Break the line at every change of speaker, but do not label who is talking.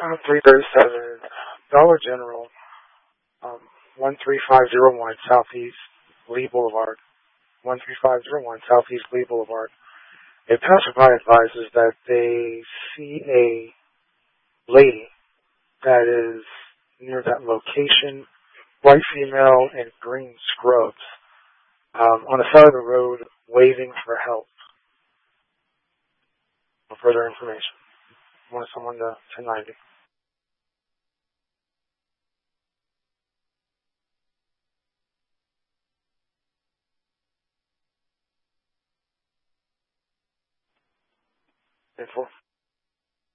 337 Dollar General, 13501 Southeast Lee Boulevard, 13501 Southeast Lee Boulevard. A passerby advises that they see a lady that is near that location, white female in green scrubs, on the side of the road waving for help. For further information, want someone to 1090. Info.